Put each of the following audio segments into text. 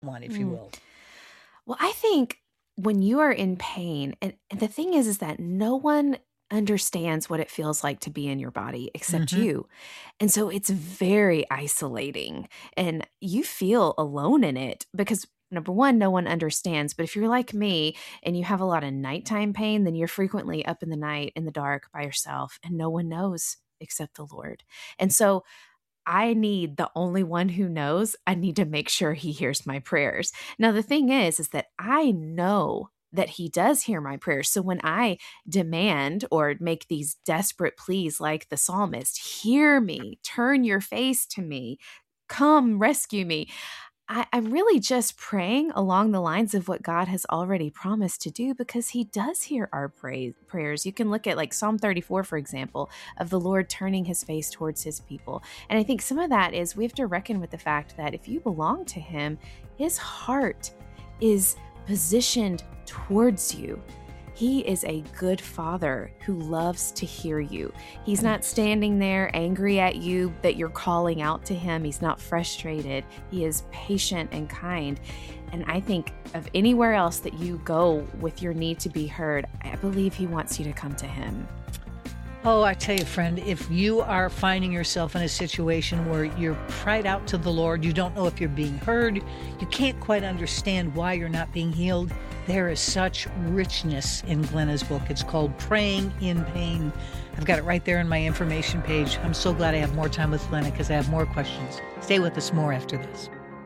one, if you will? Well, I think when you are in pain, and the thing is that no one understands what it feels like to be in your body except you. And so it's very isolating and you feel alone in it because number one, no one understands. But if you're like me and you have a lot of nighttime pain, then you're frequently up in the night in the dark by yourself and no one knows except the Lord. And so I need the only one who knows. I need to make sure he hears my prayers. Now, the thing is that I know that he does hear my prayers. So when I demand or make these desperate pleas like the psalmist, hear me, turn your face to me, come rescue me. I'm really just praying along the lines of what God has already promised to do because he does hear our prayers. You can look at like Psalm 34, for example, of the Lord turning his face towards his people. And I think some of that is we have to reckon with the fact that if you belong to him, his heart is positioned towards you. He is a good father who loves to hear you. He's not standing there angry at you that you're calling out to him. He's not frustrated. He is patient and kind. And I think of anywhere else that you go with your need to be heard, I believe he wants you to come to him. Oh, I tell you, friend, if you are finding yourself in a situation where you're cried out to the Lord, you don't know if you're being heard, you can't quite understand why you're not being healed, there is such richness in Glenna's book. It's called Praying in Pain. I've got it right there on my information page. I'm so glad I have more time with Glenna because I have more questions. Stay with us more after this.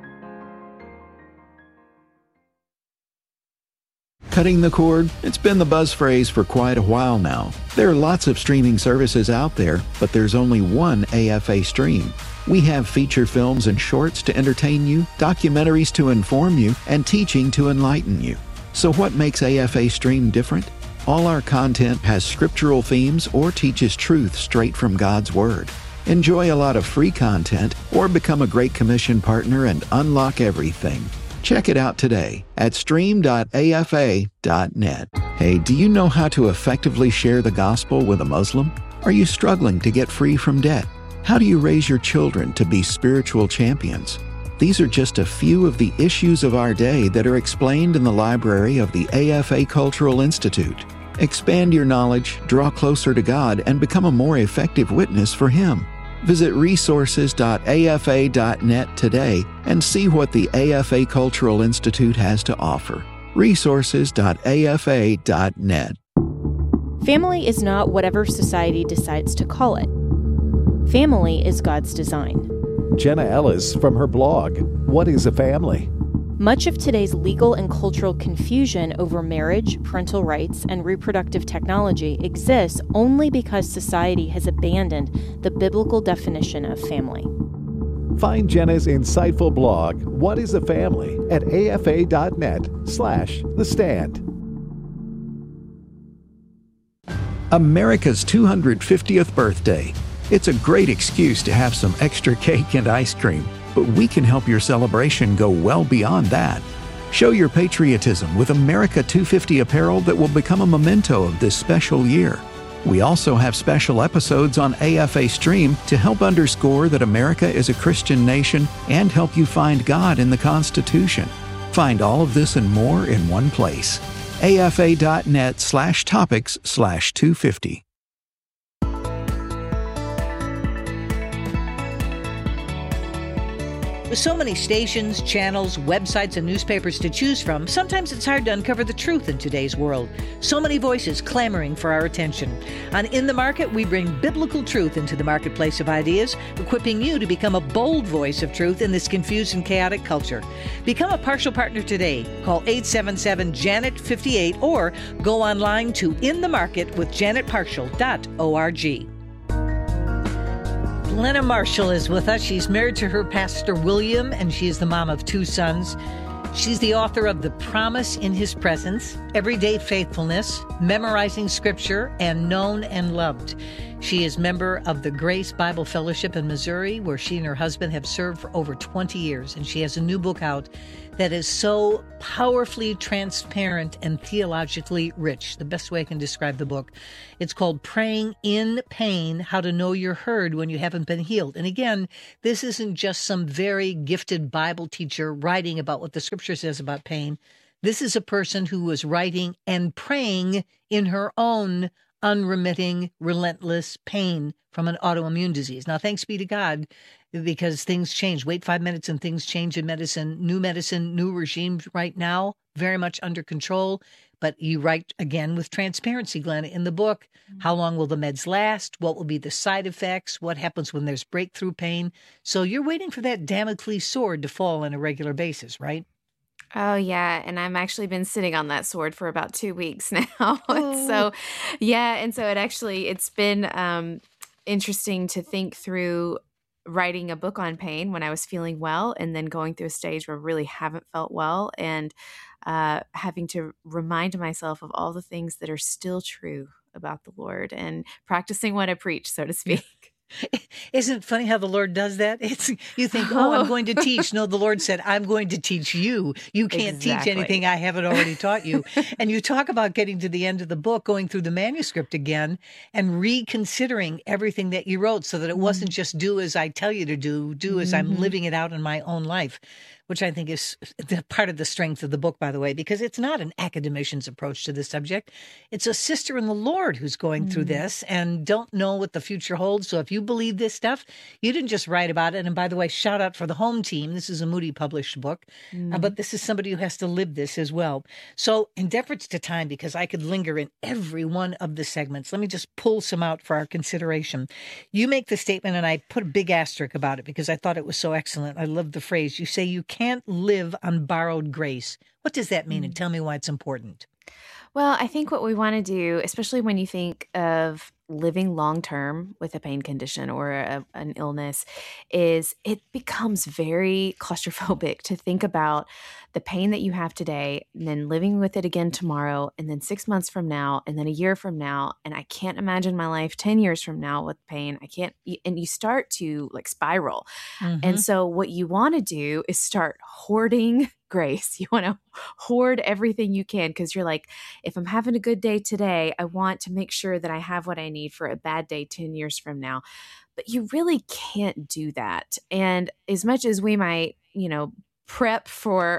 Cutting the cord? It's been the buzz phrase for quite a while now. There are lots of streaming services out there, but there's only one AFA stream. We have feature films and shorts to entertain you, documentaries to inform you, and teaching to enlighten you. So what makes AFA Stream different? All our content has scriptural themes or teaches truth straight from God's Word. Enjoy a lot of free content or become a Great Commission partner and unlock everything. Check it out today at stream.afa.net. Hey, do you know how to effectively share the gospel with a Muslim? Are you struggling to get free from debt? How do you raise your children to be spiritual champions? These are just a few of the issues of our day that are explained in the library of the AFA Cultural Institute. Expand your knowledge, draw closer to God, and become a more effective witness for Him. Visit resources.afa.net today and see what the AFA Cultural Institute has to offer. Resources.afa.net. Family is not whatever society decides to call it. Family is God's design. Jenna Ellis from her blog, What is a Family? Much of today's legal and cultural confusion over marriage, parental rights, and reproductive technology exists only because society has abandoned the biblical definition of family. Find Jenna's insightful blog, What is a Family, at afa.net/The Stand. America's 250th birthday. It's a great excuse to have some extra cake and ice cream, but we can help your celebration go well beyond that. Show your patriotism with America 250 apparel that will become a memento of this special year. We also have special episodes on AFA Stream to help underscore that America is a Christian nation and help you find God in the Constitution. Find all of this and more in one place. afa.net/topics/250. With so many stations, channels, websites, and newspapers to choose from, sometimes it's hard to uncover the truth in today's world. So many voices clamoring for our attention. On In the Market, we bring biblical truth into the marketplace of ideas, equipping you to become a bold voice of truth in this confused and chaotic culture. Become a partial partner today. Call 877-JANET-58 or go online to inthemarketwithjanetpartial.org. Glenna Marshall is with us. She's married to her pastor, William, and she's the mom of 2 sons. She's the author of The Promise in His Presence, Everyday Faithfulness, Memorizing Scripture, and Known and Loved. She is member of the Grace Bible Fellowship in Missouri, where she and her husband have served for over 20 years, and she has a new book out that is so powerfully transparent and theologically rich. The best way I can describe the book. It's called Praying in Pain, How to Know You're Heard When You Haven't Been Healed. And again, this isn't just some very gifted Bible teacher writing about what the scripture says about pain. This is a person who was writing and praying in her own unremitting, relentless pain from an autoimmune disease. Now, thanks be to God, because things change. Wait 5 minutes and things change in medicine, new regime right now, very much under control. But you write, again, with transparency, Glenna, in the book, how long will the meds last? What will be the side effects? What happens when there's breakthrough pain? So you're waiting for that Damocles sword to fall on a regular basis, right? Oh, yeah. And I've actually been sitting on that sword for about 2 weeks now. Oh. So, yeah. And so it's been interesting to think through writing a book on pain when I was feeling well, and then going through a stage where I really haven't felt well, and having to remind myself of all the things that are still true about the Lord and practicing what I preach, so to speak. Isn't it funny how the Lord does that? You think, I'm going to teach. No, the Lord said, I'm going to teach you. You can't teach anything I haven't already taught you. And you talk about getting to the end of the book, going through the manuscript again and reconsidering everything that you wrote, so that it wasn't just do as I tell you to do as I'm living it out in my own life, which I think is part of the strength of the book, by the way, because it's not an academician's approach to the subject. It's a sister in the Lord who's going through this and don't know what the future holds. So if you believe this stuff, you didn't just write about it. And by the way, shout out for the Home Team. This is a Moody published book, but this is somebody who has to live this as well. So in deference to time, because I could linger in every one of the segments, let me just pull some out for our consideration. You make the statement, and I put a big asterisk about it because I thought it was so excellent. I love the phrase. You say you can't live on borrowed grace. What does that mean? And tell me why it's important. Well, I think what we want to do, especially when you think of living long-term with a pain condition or an illness, is it becomes very claustrophobic to think about the pain that you have today and then living with it again tomorrow, and then 6 months from now, and then a year from now. And I can't imagine my life 10 years from now with pain. And you start to spiral. And so what you want to do is start hoarding grace. You want to hoard everything you can, because you're like, if I'm having a good day today, I want to make sure that I have what I need for a bad day 10 years from now. But you really can't do that. And as much as we might, prep for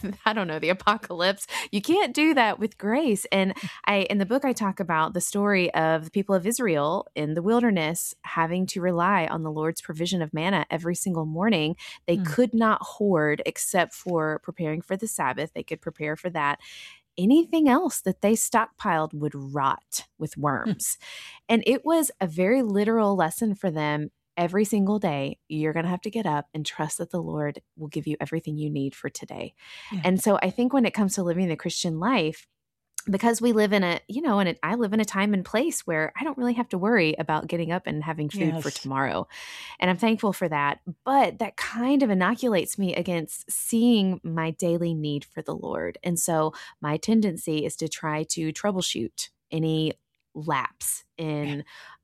the apocalypse, you can't do that with grace. And in the book, I talk about the story of the people of Israel in the wilderness having to rely on the Lord's provision of manna every single morning. They could not hoard except for preparing for the Sabbath. They could prepare for that. Anything else that they stockpiled would rot with worms. And it was a very literal lesson for them. Every single day, you're going to have to get up and trust that the Lord will give you everything you need for today. Yeah. And so I think when it comes to living the Christian life, because we live in I live in a time and place where I don't really have to worry about getting up and having food for tomorrow. And I'm thankful for that. But that kind of inoculates me against seeing my daily need for the Lord. And so my tendency is to try to troubleshoot any lapse in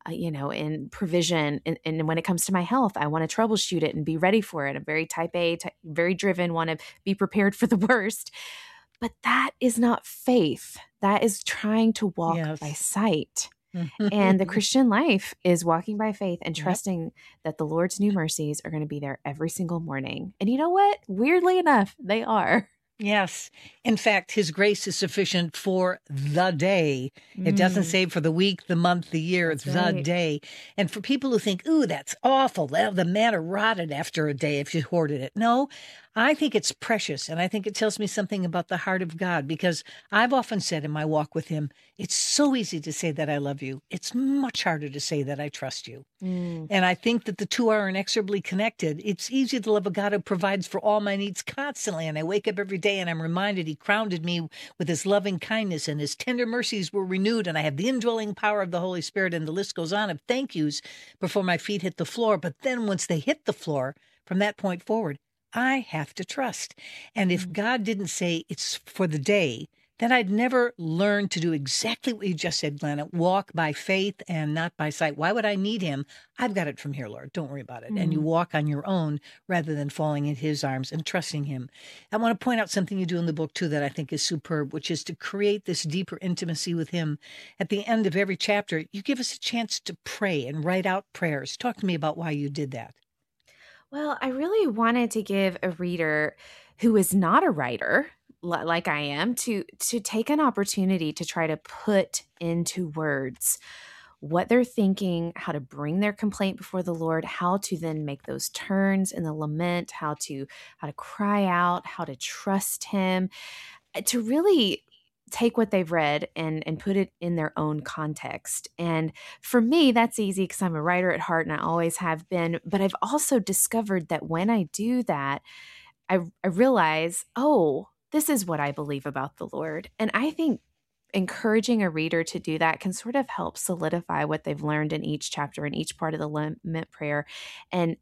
in provision. And when it comes to my health, I want to troubleshoot it and be ready for it. I'm very type A, very driven, want to be prepared for the worst. But that is not faith. That is trying to walk by sight. And the Christian life is walking by faith and trusting that the Lord's new mercies are going to be there every single morning. And you know what? Weirdly enough, they are. Yes. In fact, his grace is sufficient for the day. It doesn't say for the week, the month, the year. It's the day. And for people who think, ooh, that's awful. The manna rotted after a day if you hoarded it. No, I think it's precious. And I think it tells me something about the heart of God, because I've often said in my walk with him, it's so easy to say that I love you. It's much harder to say that I trust you. And I think that the two are inexorably connected. It's easy to love a God who provides for all my needs constantly. And I wake up every day and I'm reminded he crowned me with his loving kindness, and his tender mercies were renewed. And I have the indwelling power of the Holy Spirit, and the list goes on of thank yous before my feet hit the floor. But then once they hit the floor, from that point forward, I have to trust. And if God didn't say it's for the day, that I'd never learned to do exactly what you just said, Glenna, walk by faith and not by sight. Why would I need him? I've got it from here, Lord. Don't worry about it. And you walk on your own rather than falling in his arms and trusting him. I want to point out something you do in the book, too, that I think is superb, which is to create this deeper intimacy with him. At the end of every chapter, you give us a chance to pray and write out prayers. Talk to me about why you did that. Well, I really wanted to give a reader who is not a writer, like I am, to take an opportunity to try to put into words what they're thinking, how to bring their complaint before the Lord, how to then make those turns in the lament, how to cry out, how to trust him, to really take what they've read and put it in their own context. And for me, that's easy because I'm a writer at heart and I always have been. But I've also discovered that when I do that, I realize, oh, this is what I believe about the Lord. And I think encouraging a reader to do that can sort of help solidify what they've learned in each chapter and each part of the lament prayer and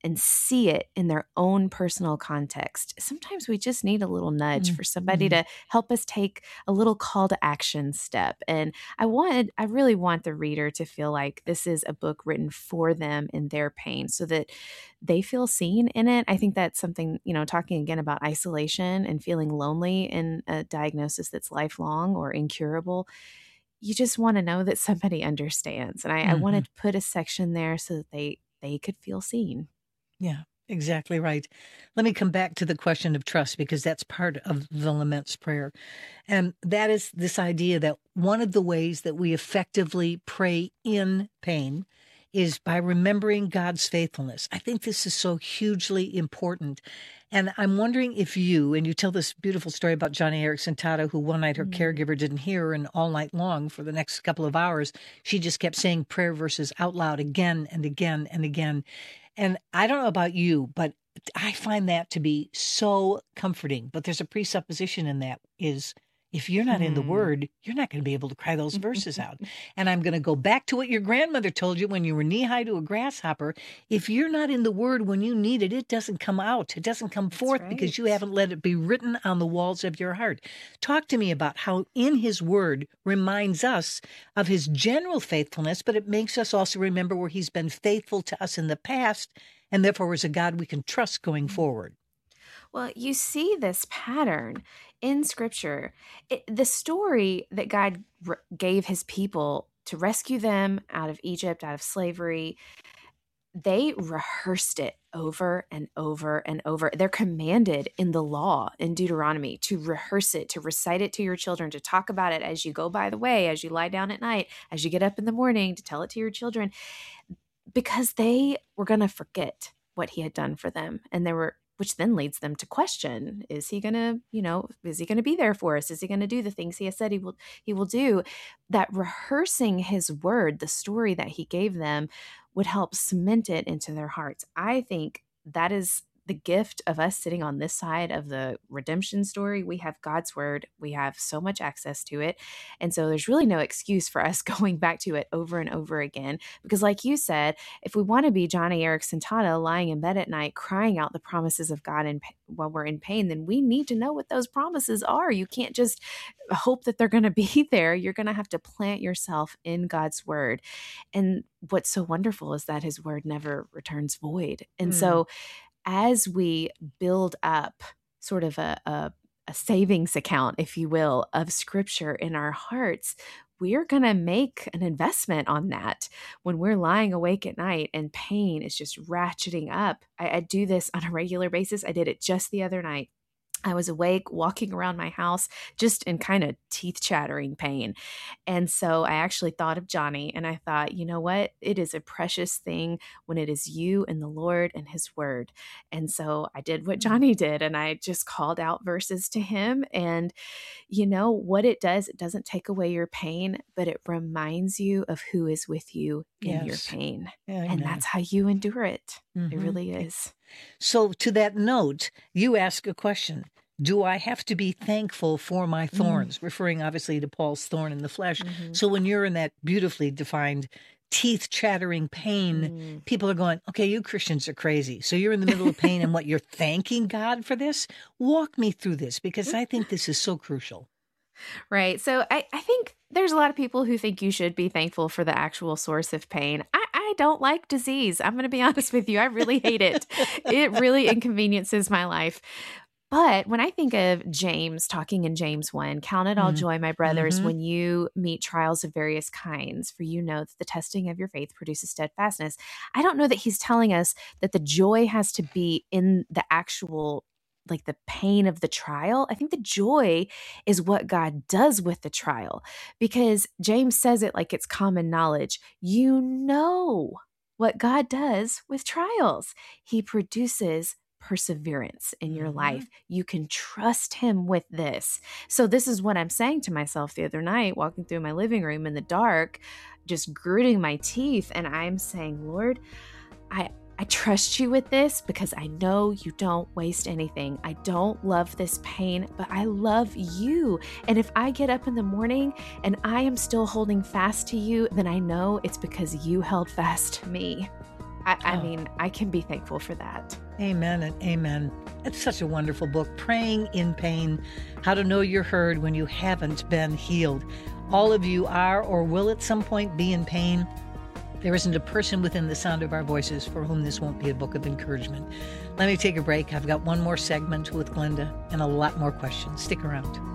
see it in their own personal context. Sometimes we just need a little nudge for somebody to help us take a little call to action step. And I really want the reader to feel like this is a book written for them in their pain so that they feel seen in it. I think that's something, talking again about isolation and feeling lonely in a diagnosis that's lifelong or incurable. You just want to know that somebody understands. And I wanted to put a section there so that they could feel seen. Yeah, exactly right. Let me come back to the question of trust because that's part of the Laments prayer. And that is this idea that one of the ways that we effectively pray in pain is by remembering God's faithfulness. I think this is so hugely important. And I'm wondering if you tell this beautiful story about Johnny Erickson Tata, who one night her caregiver didn't hear her, and all night long for the next couple of hours, she just kept saying prayer verses out loud again and again and again. And I don't know about you, but I find that to be so comforting. But there's a presupposition in that is, if you're not in the Word, you're not going to be able to cry those verses out. And I'm going to go back to what your grandmother told you when you were knee-high to a grasshopper. If you're not in the Word when you need it, it doesn't come out. It doesn't come forth because you haven't let it be written on the walls of your heart. Talk to me about how in His Word reminds us of His general faithfulness, but it makes us also remember where He's been faithful to us in the past, and therefore is a God we can trust going forward. Well, you see this pattern in Scripture. The story that God gave his people to rescue them out of Egypt, out of slavery, they rehearsed it over and over and over. They're commanded in the law in Deuteronomy to rehearse it, to recite it to your children, to talk about it as you go by the way, as you lie down at night, as you get up in the morning, to tell it to your children, because they were going to forget what he had done for them. And which then leads them to question, is he going to be there for us? Is he going to do the things he has said he will do? That rehearsing his word, the story that he gave them, would help cement it into their hearts. I think that is the gift of us sitting on this side of the redemption story. We have God's word. We have so much access to it. And so there's really no excuse for us going back to it over and over again. Because like you said, if we want to be Johnny Erickson Tata lying in bed at night, crying out the promises of God while we're in pain, then we need to know what those promises are. You can't just hope that they're going to be there. You're going to have to plant yourself in God's word. And what's so wonderful is that his word never returns void. And so as we build up sort of a savings account, if you will, of Scripture in our hearts, we're going to make an investment on that when we're lying awake at night and pain is just ratcheting up. I do this on a regular basis. I did it just the other night. I was awake, walking around my house, just in kind of teeth-chattering pain. And so I actually thought of Johnny, and I thought, you know what? It is a precious thing when it is you and the Lord and his word. And so I did what Johnny did, and I just called out verses to him. And you know what it does? It doesn't take away your pain, but it reminds you of who is with you in your pain. Yeah, and that's how you endure it. It really is. So to that note, you ask a question. Do I have to be thankful for my thorns? Referring obviously to Paul's thorn in the flesh. So when you're in that beautifully defined teeth-chattering pain, people are going, okay, you Christians are crazy. So you're in the middle of pain and you're thanking God for this? Walk me through this, because I think this is so crucial. Right. So I think there's a lot of people who think you should be thankful for the actual source of pain. I don't like disease. I'm going to be honest with you. I really hate it. It really inconveniences my life. But when I think of James talking in James 1, count it all joy, my brothers, when you meet trials of various kinds, for you know that the testing of your faith produces steadfastness. I don't know that he's telling us that the joy has to be in the actual, like the pain of the trial. I think the joy is what God does with the trial, because James says it like it's common knowledge. You know what God does with trials. He produces perseverance in your life. You can trust him with this. So this is what I'm saying to myself the other night, walking through my living room in the dark, just gritting my teeth. And I'm saying, Lord, I trust you with this because I know you don't waste anything. I don't love this pain, but I love you. And if I get up in the morning and I am still holding fast to you, then I know it's because you held fast to me. I mean, I can be thankful for that. Amen and amen. It's such a wonderful book, Praying in Pain, How to Know You're Heard When You Haven't Been Healed. All of you are or will at some point be in pain. There isn't a person within the sound of our voices for whom this won't be a book of encouragement. Let me take a break. I've got one more segment with Glenda and a lot more questions. Stick around.